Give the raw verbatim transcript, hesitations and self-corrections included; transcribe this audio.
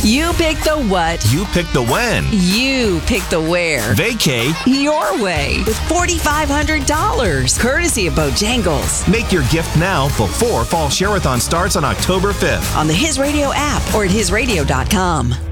You pick the what. You pick the when. You pick the where. Vacay your way with four thousand five hundred dollars. Courtesy of Bojangles. Make your gift now before Fall Share-a-thon starts on October fifth. On the His Radio app or at his radio dot com.